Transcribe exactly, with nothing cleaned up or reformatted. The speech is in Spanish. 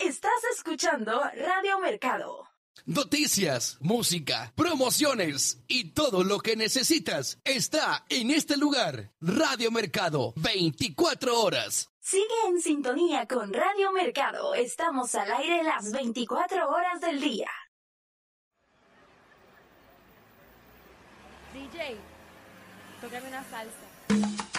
Estás escuchando Radio Mercado. Noticias, música, promociones y todo lo que necesitas está en este lugar. Radio Mercado, veinticuatro horas. Sigue en sintonía con Radio Mercado. Estamos al aire las veinticuatro horas del día. D J, tócame una salsa.